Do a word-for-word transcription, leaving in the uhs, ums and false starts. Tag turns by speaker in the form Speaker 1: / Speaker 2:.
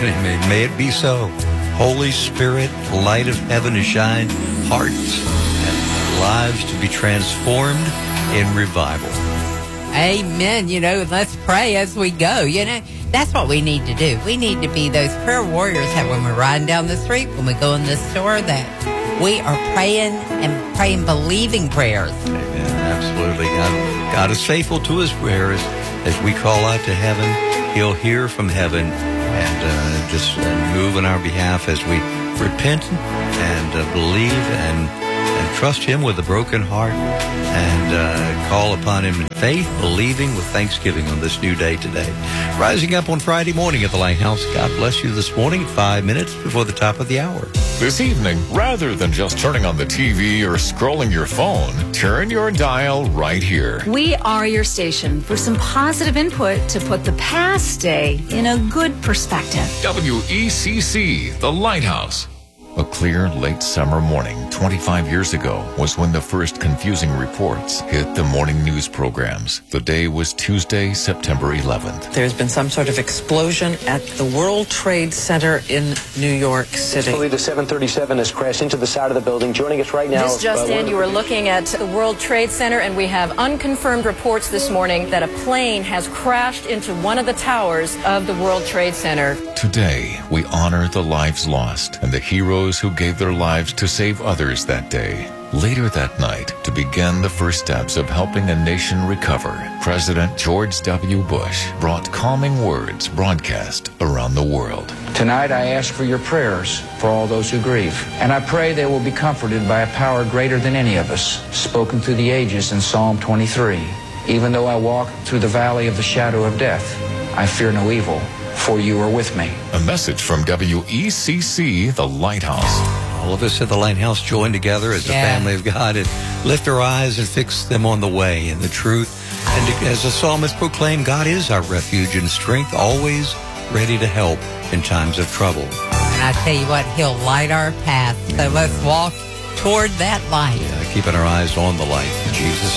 Speaker 1: Amen. May it be so. Holy Spirit, light of heaven to shine, hearts and lives to be transformed in revival.
Speaker 2: Amen. You know, let's pray as we go. You know, that's what we need to do. We need to be those prayer warriors that when we're riding down the street, when we go in the store, that we are praying and praying believing prayers.
Speaker 1: Amen. Absolutely. God, God is faithful to his prayers. As we call out to heaven, he'll hear from heaven and uh, just uh, move on our behalf as we repent and uh, believe and and trust him with a broken heart and uh, call upon him in faith, believing with thanksgiving on this new day today. Rising up on Friday morning at the Lighthouse. God bless you this morning, five minutes before the top of the hour.
Speaker 3: This evening, rather than just turning on the T V or scrolling your phone, turn your dial right here.
Speaker 4: We are your station for some positive input to put the past day in a good perspective.
Speaker 3: W E C C, The Lighthouse. A clear late summer morning twenty-five years ago was when the first confusing reports hit the morning news programs. The day was Tuesday, September eleventh.
Speaker 5: There's been some sort of explosion at the World Trade Center in New York City.
Speaker 6: I believe the seven thirty-seven has crashed into the side of the building. Joining us right now.
Speaker 7: This just
Speaker 6: uh,
Speaker 7: in, you are looking at the World Trade Center, and we have unconfirmed reports this morning that a plane has crashed into one of the towers of the World Trade Center.
Speaker 3: Today, we honor the lives lost and the heroes who gave their lives to save others that day. Later that night, to begin the first steps of helping a nation recover, President George W. Bush brought calming words broadcast around the world.
Speaker 8: Tonight I ask for your prayers for all those who grieve, and I pray they will be comforted by a power greater than any of us, spoken through the ages in Psalm twenty-three. Even though I walk through the valley of the shadow of death, I fear no evil, for you are with me.
Speaker 3: A message from W E C C, The Lighthouse.
Speaker 1: All of us at the Lighthouse join together as the
Speaker 2: Yeah.
Speaker 1: family of God and lift our eyes and fix them on the way and the truth. And as the psalmist proclaimed, God is our refuge and strength, always ready to help in times of trouble.
Speaker 2: And I tell you what, he'll light our path. So let's walk toward that light.
Speaker 1: Yeah, keeping our eyes on the light. In Jesus'